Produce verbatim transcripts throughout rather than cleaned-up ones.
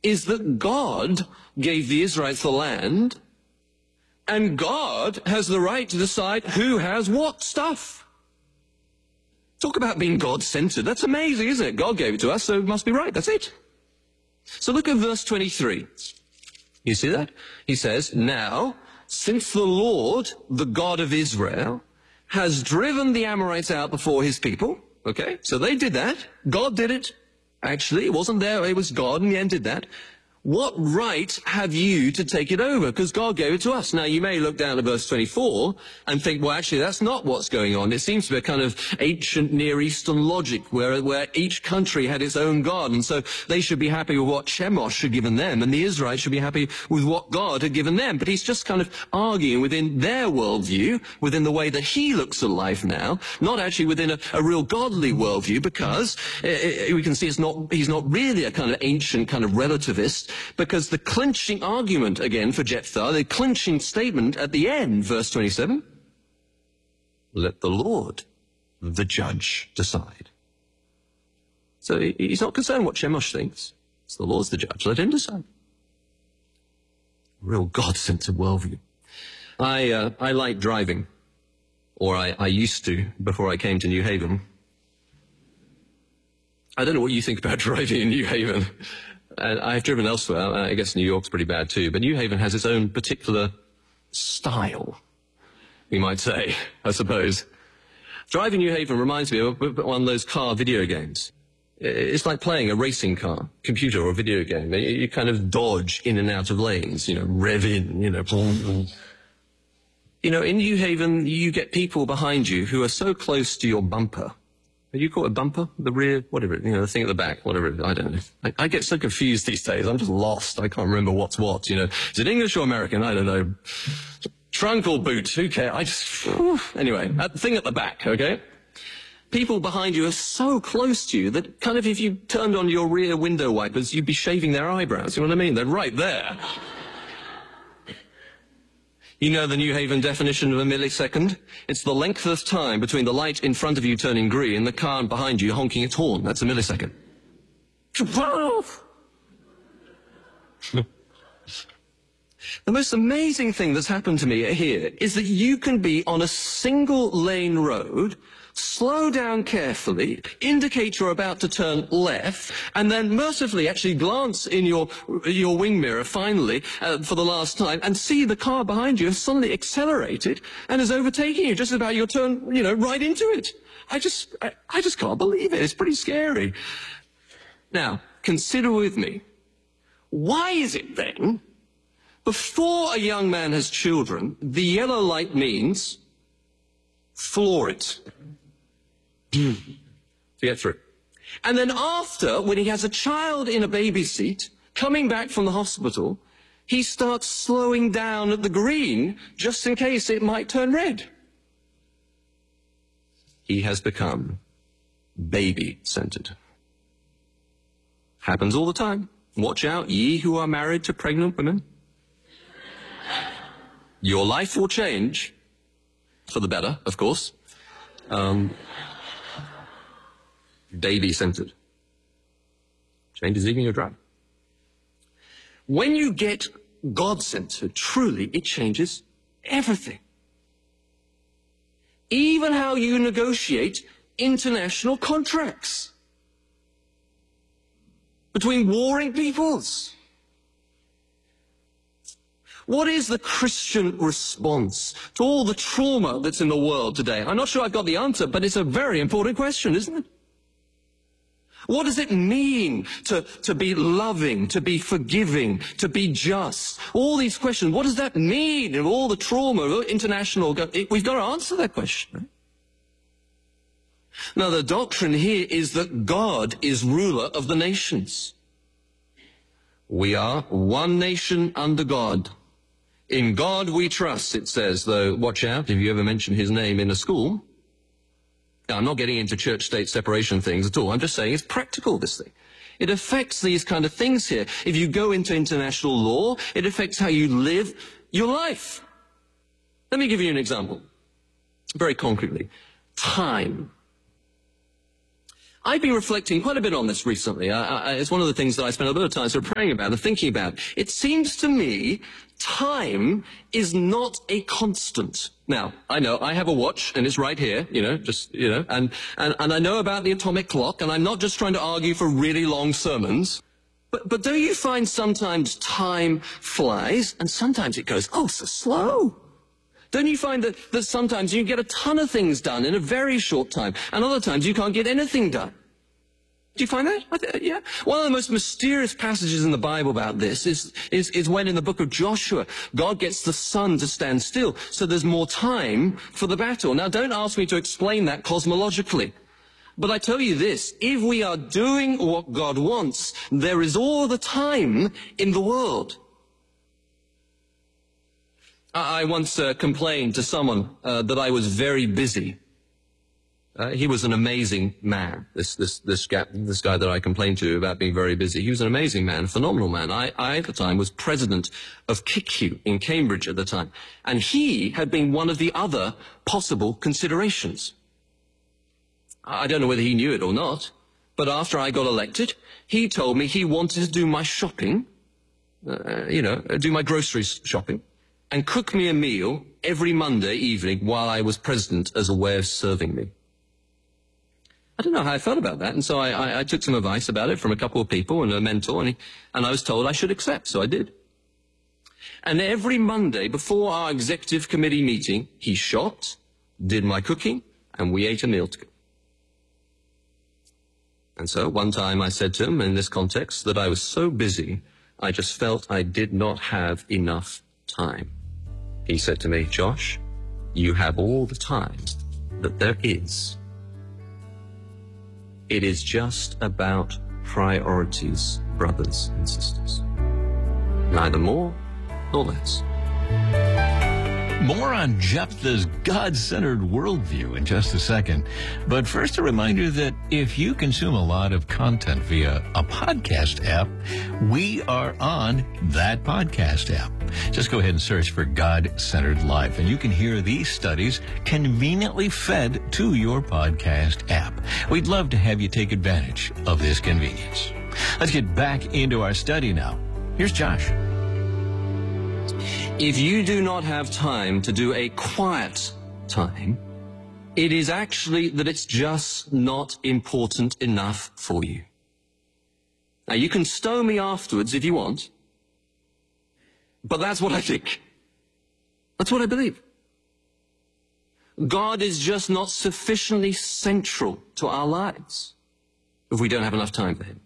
is that God gave the Israelites the land, and God has the right to decide who has what stuff. Talk about being God-centered. That's amazing, isn't it? God gave it to us, so it must be right. That's it. So look at verse twenty-three. You see that? He says, now, since the Lord, the God of Israel, has driven the Amorites out before his people, okay, so they did that. God did it. Actually, it wasn't there, it was God, and the end did that. What right have you to take it over? Because God gave it to us. Now, you may look down at verse twenty-four and think, well, actually, that's not what's going on. It seems to be a kind of ancient Near Eastern logic where, where each country had its own God, and so they should be happy with what Chemosh had given them, and the Israelites should be happy with what God had given them. But he's just kind of arguing within their worldview, within the way that he looks at life now, not actually within a, a real godly worldview, because uh, we can see it's not, he's not really a kind of ancient kind of relativist. Because the clinching argument, again, for Jephthah, the clinching statement at the end, verse twenty-seven, let the Lord, the judge, decide. So he's not concerned what Chemosh thinks. It's the Lord's the judge. Let him decide. Real God-centered worldview. I, uh, I like driving, or I, I used to before I came to New Haven. I don't know what you think about driving in New Haven. And I've driven elsewhere. I guess New York's pretty bad too. But New Haven has its own particular style, we might say, I suppose. Driving New Haven reminds me of one of those car video games. It's like playing a racing car, computer or video game. You kind of dodge in and out of lanes, you know, rev in, you know. You know, in New Haven, you get people behind you who are so close to your bumper. You call it a bumper? The rear, whatever, you know, the thing at the back, whatever it is. I don't know. I, I get so confused these days. I'm just lost. I can't remember what's what, you know. Is it English or American? I don't know. Trunk or boot? Who cares? I just, whew. Anyway, that thing at the back, okay? People behind you are so close to you that kind of if you turned on your rear window wipers, you'd be shaving their eyebrows. You know what I mean? They're right there. You know the New Haven definition of a millisecond? It's the length of time between the light in front of you turning green and the car behind you honking its horn. That's a millisecond. The most amazing thing that's happened to me here is that you can be on a single lane road, slow down carefully, indicate you're about to turn left, and then mercifully actually glance in your your wing mirror finally uh, for the last time and see the car behind you has suddenly accelerated and is overtaking you just about your turn, you know, right into it. I just, I, I just can't believe it. It's pretty scary. Now, consider with me, why is it then, before a young man has children, the yellow light means floor it. To get through. And then after, when he has a child in a baby seat, coming back from the hospital, he starts slowing down at the green just in case it might turn red. He has become baby-centered. Happens all the time. Watch out, ye who are married to pregnant women. Your life will change, for the better, of course. Um... Baby-centered. Changes even your drive. When you get God-centered, truly, it changes everything. Even how you negotiate international contracts between warring peoples. What is the Christian response to all the trauma that's in the world today? I'm not sure I've got the answer, but it's a very important question, isn't it? What does it mean to, to be loving, to be forgiving, to be just? All these questions, what does that mean in all the trauma, international? We've got to answer that question. Right? Now, the doctrine here is that God is ruler of the nations. We are one nation under God. In God we trust, it says, though, watch out if you ever mention his name in a school. Now, I'm not getting into church-state separation things at all. I'm just saying it's practical, this thing. It affects these kind of things here. If you go into international law, it affects how you live your life. Let me give you an example, very concretely. Time. I've been reflecting quite a bit on this recently. I, I, it's one of the things that I spend a bit of time sort of praying about and thinking about. It seems to me time is not a constant. Now, I know I have a watch and it's right here, you know, just, you know, and, and, and I know about the atomic clock, and I'm not just trying to argue for really long sermons. But, but don't you find sometimes time flies and sometimes it goes, oh, so slow? Don't you find that, that sometimes you get a ton of things done in a very short time, and other times you can't get anything done? Do you find that? I th- yeah. One of the most mysterious passages in the Bible about this is, is, is when in the book of Joshua, God gets the sun to stand still, so there's more time for the battle. Now, don't ask me to explain that cosmologically. But I tell you this, if we are doing what God wants, there is all the time in the world. I once uh, complained to someone uh, that I was very busy. Uh, he was an amazing man, this this this guy, this guy that I complained to about being very busy. He was an amazing man, a phenomenal man. I, I, at the time, was president of C I C U in Cambridge at the time. And he had been one of the other possible considerations. I don't know whether he knew it or not, but after I got elected, he told me he wanted to do my shopping, uh, you know, do my groceries shopping, and cook me a meal every Monday evening while I was president as a way of serving me. I don't know how I felt about that, and so I, I, I took some advice about it from a couple of people and a mentor, and, he, and I was told I should accept, so I did. And every Monday before our executive committee meeting, he shopped, did my cooking, and we ate a meal together. And so one time I said to him in this context that I was so busy, I just felt I did not have enough time. He said to me, Josh, you have all the time that there is. It is just about priorities, brothers and sisters. Neither more nor less. More on Jephthah's God-centered worldview in just a second. But first, a reminder that if you consume a lot of content via a podcast app, we are on that podcast app. Just go ahead and search for God-Centered Life, and you can hear these studies conveniently fed to your podcast app. We'd love to have you take advantage of this convenience. Let's get back into our study now. Here's Josh. If you do not have time to do a quiet time, it is actually that it's just not important enough for you. Now, you can stow me afterwards if you want, but that's what I think. That's what I believe. God is just not sufficiently central to our lives if we don't have enough time for him.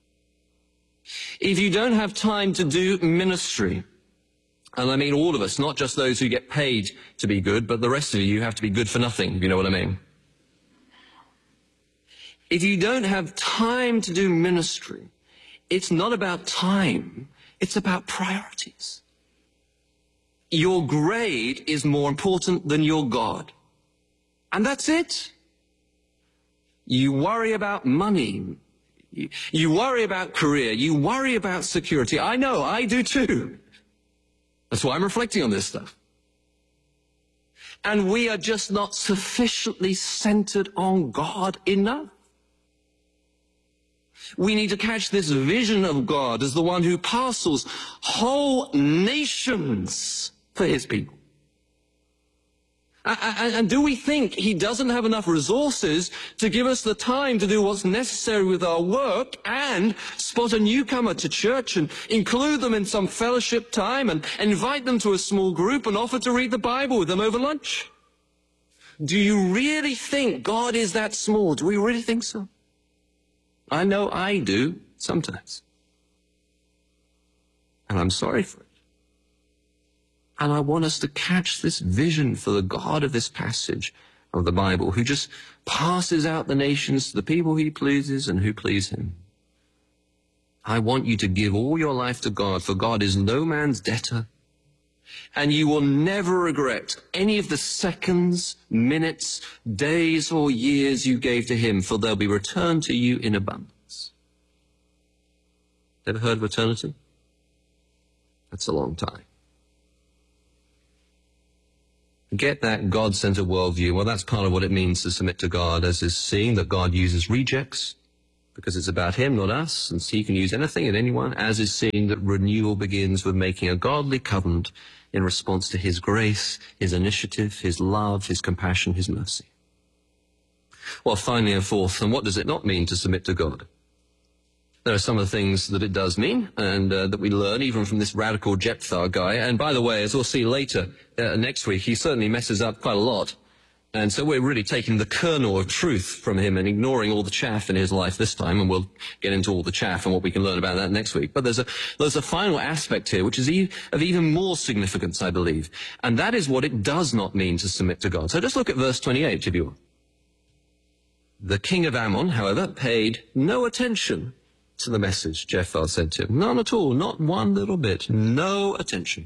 If you don't have time to do ministry, and I mean all of us, not just those who get paid to be good, but the rest of you, you have to be good for nothing, if you know what I mean. If you don't have time to do ministry, it's not about time, it's about priorities. Your grade is more important than your God. And that's it. You worry about money. You, you worry about career. You worry about security. I know, I do too. That's why I'm reflecting on this stuff. And we are just not sufficiently centered on God enough. We need to catch this vision of God as the one who parcels whole nations for his people. And, and do we think he doesn't have enough resources to give us the time to do what's necessary with our work and spot a newcomer to church and include them in some fellowship time and invite them to a small group and offer to read the Bible with them over lunch? Do you really think God is that small? Do we really think so? I know I do sometimes. And I'm sorry for it. And I want us to catch this vision for the God of this passage of the Bible, who just passes out the nations to the people he pleases and who please him. I want you to give all your life to God, for God is no man's debtor. And you will never regret any of the seconds, minutes, days, or years you gave to him, for they'll be returned to you in abundance. Ever heard of eternity? That's a long time. Get that God-centered worldview. Well, that's part of what it means to submit to God, as is seeing that God uses rejects because it's about him, not us, and so he can use anything and anyone, as is seeing that renewal begins with making a godly covenant in response to his grace, his initiative, his love, his compassion, his mercy. Well, finally and fourth, and what does it not mean to submit to God? There are some of the things that it does mean, and uh, that we learn even from this radical Jephthah guy. And by the way, as we'll see later, uh, next week, he certainly messes up quite a lot. And so we're really taking the kernel of truth from him and ignoring all the chaff in his life this time, and we'll get into all the chaff and what we can learn about that next week. But there's a, there's a final aspect here, which is e- of even more significance, I believe. And that is what it does not mean to submit to God. So just look at verse twenty-eight, if you will. The king of Ammon, however, paid no attention to the message Jephthah sent him. None at all, not one little bit, no attention.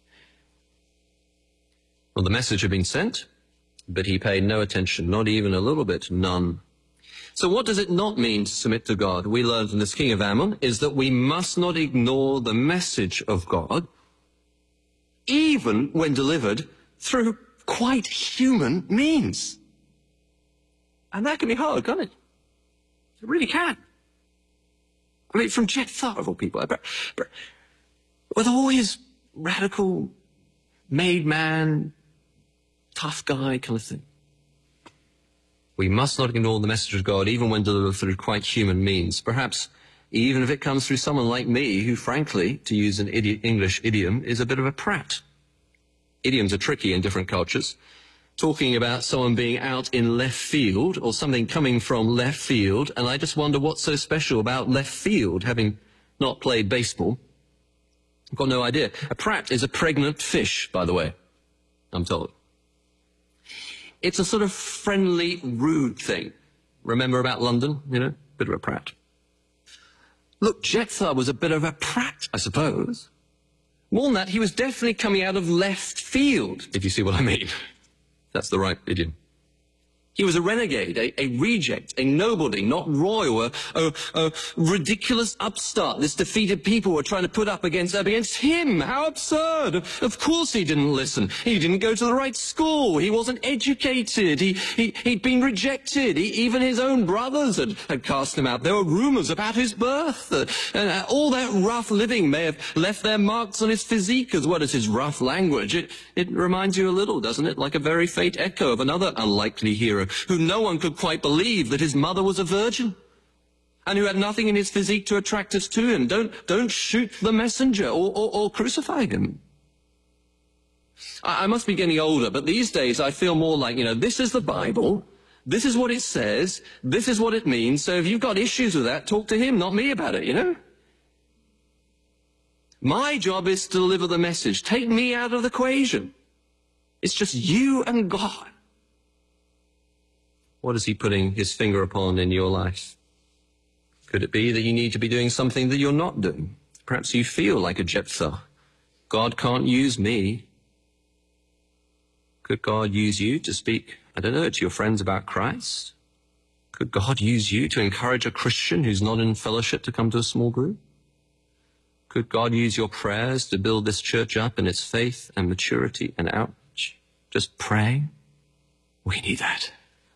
Well, the message had been sent, but he paid no attention, not even a little bit, none. So what does it not mean to submit to God? We learned from this king of Ammon is that we must not ignore the message of God, even when delivered through quite human means. And that can be hard, can't it? It really can. I mean, from Jephthah of all people, but, but with all his radical, made man, tough guy kind of thing. We must not ignore the message of God, even when delivered through quite human means. Perhaps even if it comes through someone like me, who frankly, to use an idi- English idiom, is a bit of a prat. Idioms are tricky in different cultures. Talking about someone being out in left field or something coming from left field, and I just wonder what's so special about left field, having not played baseball. I've got no idea. A prat is a pregnant fish, by the way, I'm told. It's a sort of friendly, rude thing. Remember about London, you know? Bit of a prat. Look, Jephthah was a bit of a prat, I suppose. More than that, he was definitely coming out of left field, if you see what I mean. That's the right idiom. He was a renegade, a, a reject, a nobody, not royal, a, a, a ridiculous upstart. This defeated people were trying to put up against, up against him. How absurd. Of course he didn't listen. He didn't go to the right school. He wasn't educated. He, he, he'd been rejected. He, even his own brothers had, had cast him out. There were rumors about his birth. Uh, and uh, all that rough living may have left their marks on his physique as well as his rough language. It, it reminds you a little, doesn't it? Like a very faint echo of another unlikely hero, who no one could quite believe that his mother was a virgin, and who had nothing in his physique to attract us to him. Don't, don't shoot the messenger or, or, or crucify him. I, I must be getting older, but these days I feel more like, you know, this is the Bible, this is what it says, this is what it means, so if you've got issues with that, talk to him, not me about it, you know? My job is to deliver the message. Take me out of the equation. It's just you and God. What is he putting his finger upon in your life? Could it be that you need to be doing something that you're not doing? Perhaps you feel like a Jephthah. God can't use me. Could God use you to speak, I don't know, to your friends about Christ? Could God use you to encourage a Christian who's not in fellowship to come to a small group? Could God use your prayers to build this church up in its faith and maturity and outreach? Just praying? We need that.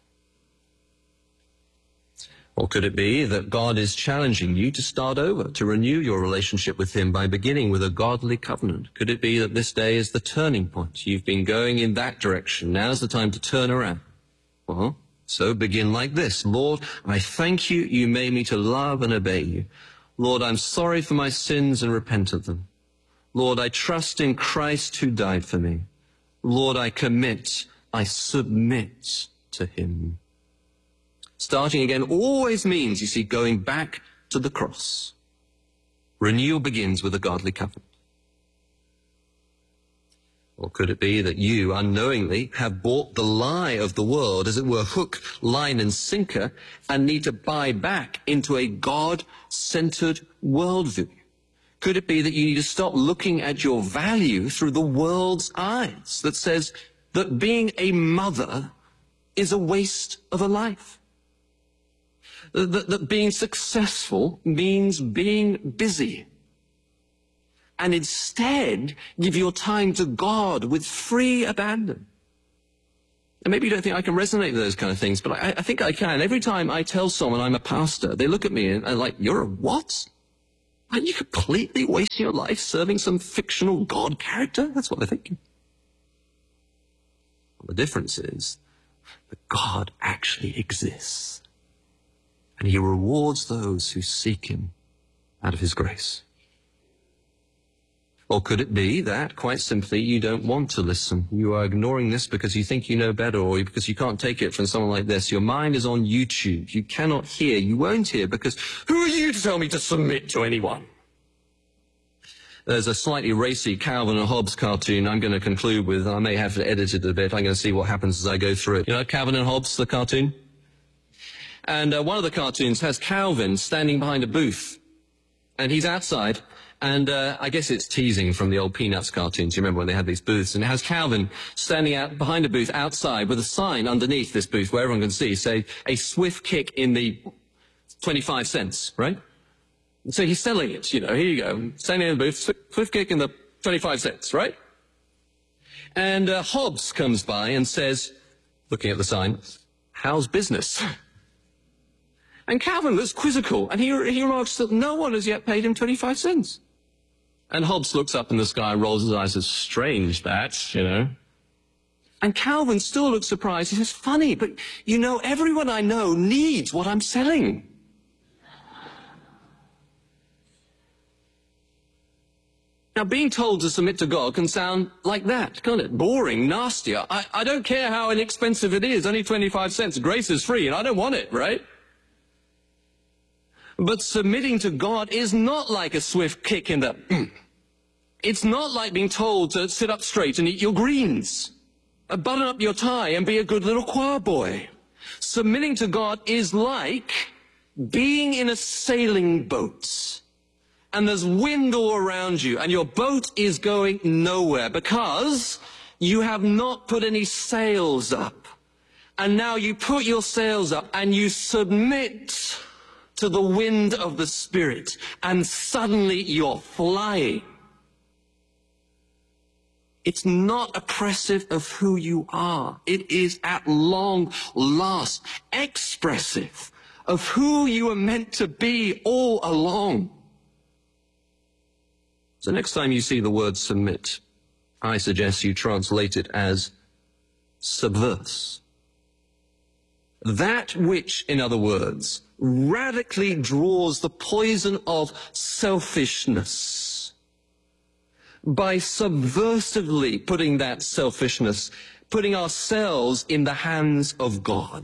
Or could it be that God is challenging you to start over, to renew your relationship with him by beginning with a godly covenant? Could it be that this day is the turning point? You've been going in that direction. Now's the time to turn around. Well, so begin like this. Lord, I thank you, you made me to love and obey you. Lord, I'm sorry for my sins and repent of them. Lord, I trust in Christ who died for me. Lord, I commit, I submit to him. Starting again always means, you see, going back to the cross. Renewal begins with a godly covenant. Or could it be that you unknowingly have bought the lie of the world, as it were, hook, line, and sinker, and need to buy back into a God-centered worldview? Could it be that you need to stop looking at your value through the world's eyes that says that being a mother is a waste of a life? That, that being successful means being busy. And instead, give your time to God with free abandon. And maybe you don't think I can resonate with those kind of things, but I, I think I can. Every time I tell someone I'm a pastor, they look at me and are like, you're a what? Are you completely wasting your life serving some fictional God character? That's what they're thinking. Well, the difference is that God actually exists, and he rewards those who seek him out of his grace. Or could it be that, quite simply, you don't want to listen? You are ignoring this because you think you know better, or because you can't take it from someone like this. Your mind is on YouTube. You cannot hear. You won't hear because who are you to tell me to submit to anyone? There's a slightly racy Calvin and Hobbes cartoon I'm going to conclude with. I may have to edit it a bit. I'm going to see what happens as I go through it. You know Calvin and Hobbes, the cartoon? And uh, one of the cartoons has Calvin standing behind a booth. And he's outside. And uh, I guess it's teasing from the old Peanuts cartoons. You remember when they had these booths? And it has Calvin standing out behind a booth outside with a sign underneath this booth where everyone can see, say, a swift kick in the twenty-five cents, right? So he's selling it, you know, here you go. Standing in the booth, swift kick in the twenty-five cents, right? And uh, Hobbes comes by and says, looking at the sign, how's business? And Calvin looks quizzical, and he, he remarks that no one has yet paid him twenty-five cents. And Hobbes looks up in the sky and rolls his eyes and says, strange that, you know. And Calvin still looks surprised. He says, funny, but you know, everyone I know needs what I'm selling. Now, being told to submit to God can sound like that, can't it? Boring, nasty. I, I don't care how inexpensive it is, only twenty-five cents. Grace is free, and I don't want it, right? But submitting to God is not like a swift kick in the... It's not like being told to sit up straight and eat your greens, button up your tie and be a good little choir boy. Submitting to God is like being in a sailing boat, and there's wind all around you, and your boat is going nowhere because you have not put any sails up. And now you put your sails up and you submit to the wind of the Spirit, and suddenly you're flying. It's not oppressive of who you are. It is at long last expressive of who you are meant to be all along. So next time you see the word submit, I suggest you translate it as subverse. That which, in other words, radically draws the poison of selfishness by subversively putting that selfishness, putting ourselves in the hands of God.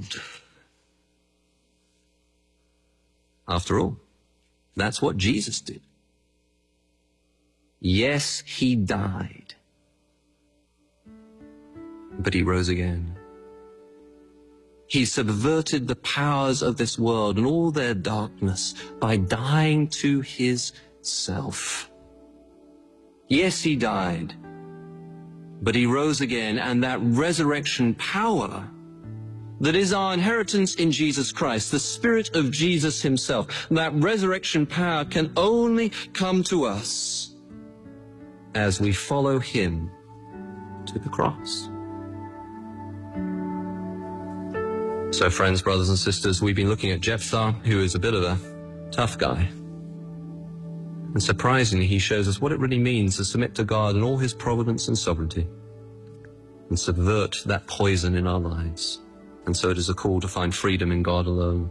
After all, that's what Jesus did. Yes, he died, but he rose again. He subverted the powers of this world and all their darkness by dying to his self. Yes, he died, but he rose again, and that resurrection power that is our inheritance in Jesus Christ, the Spirit of Jesus himself, that resurrection power can only come to us as we follow him to the cross. So friends, brothers and sisters, we've been looking at Jephthah, who is a bit of a tough guy. And surprisingly, he shows us what it really means to submit to God and all his providence and sovereignty and subvert that poison in our lives. And so it is a call to find freedom in God alone.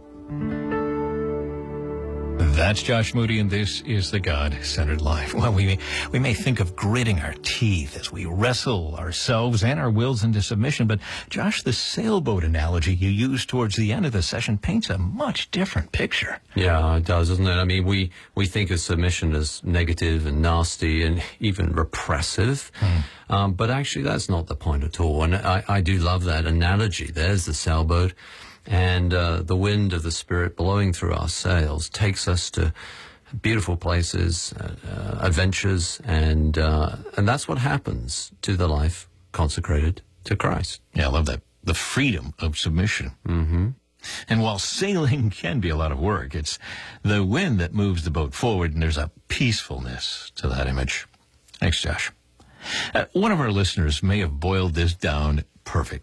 That's Josh Moody, and this is The God-Centered Life. Well, we may, we may think of gritting our teeth as we wrestle ourselves and our wills into submission, but Josh, the sailboat analogy you used towards the end of the session paints a much different picture. Yeah, it does, doesn't it? I mean, we, we think of submission as negative and nasty and even repressive, hmm. um, but actually that's not the point at all. And I, I do love that analogy. There's the sailboat. And uh, the wind of the Spirit blowing through our sails takes us to beautiful places, uh, uh, adventures, and uh, and that's what happens to the life consecrated to Christ. Yeah, I love that. The freedom of submission. Mm-hmm. And while sailing can be a lot of work, it's the wind that moves the boat forward, and there's a peacefulness to that image. Thanks, Josh. Uh, one of our listeners may have boiled this down perfectly.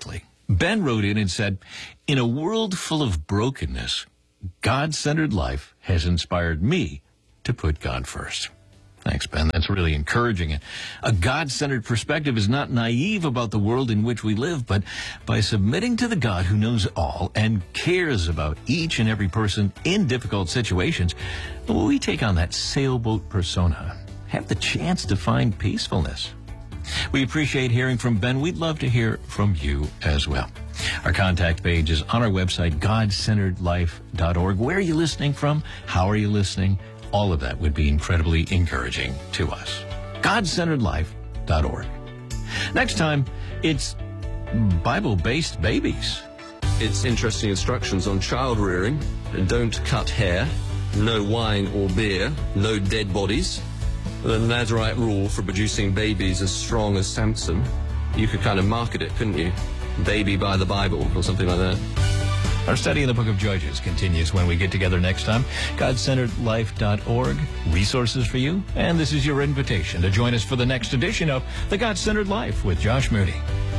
Ben wrote in and said, in a world full of brokenness, God-centered life has inspired me to put God first. Thanks, Ben. That's really encouraging. A God-centered perspective is not naive about the world in which we live, but by submitting to the God who knows all and cares about each and every person in difficult situations, we take on that sailboat persona, have the chance to find peacefulness. We appreciate hearing from Ben. We'd love to hear from you as well. Our contact page is on our website, god centered life dot org. Where are you listening from? How are you listening? All of that would be incredibly encouraging to us. god centered life dot org. Next time, it's Bible-based babies. It's interesting instructions on child rearing. Don't cut hair, no wine or beer, no dead bodies. The Nazarite rule for producing babies as strong as Samson. You could kind of market it, couldn't you? Baby by the Bible or something like that. Our study in the book of Judges continues when we get together next time. god centered life dot org, resources for you. And this is your invitation to join us for the next edition of The God-Centered Life with Josh Moody.